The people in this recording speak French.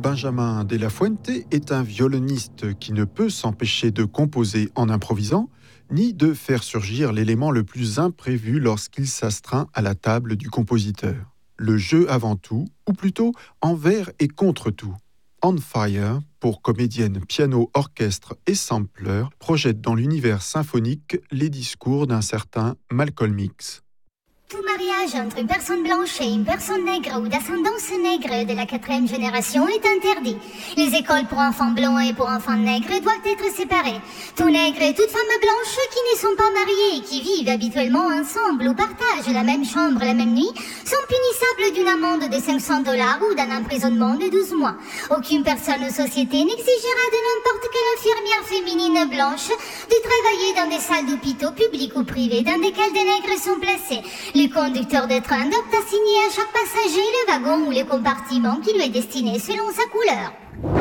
Benjamin de la Fuente est un violoniste qui ne peut s'empêcher de composer en improvisant, ni de faire surgir l'élément le plus imprévu lorsqu'il s'astreint à la table du compositeur. Le jeu avant tout, ou plutôt envers et contre tout. On Fire, pour comédienne, piano, orchestre et sampler, projette dans l'univers symphonique les discours d'un certain Malcolm X. Tout mariage entre une personne blanche et une personne nègre ou d'ascendance nègre de la 4e génération est interdit. Les écoles pour enfants blancs et pour enfants nègres doivent être séparées. Tout nègre et toute femme blanche qui ne sont pas mariés et qui vivent habituellement ensemble ou partagent la même chambre la même nuit sont punissables d'une amende de $500 ou d'un emprisonnement de 12 mois. Aucune personne ou société n'exigera de n'importe quelle infirmière féminine blanche de travailler dans des salles d'hôpitaux publics ou privés dans lesquelles des nègres sont placés. Le conducteur de train doit assigner à chaque passager le wagon ou le compartiment qui lui est destiné selon sa couleur.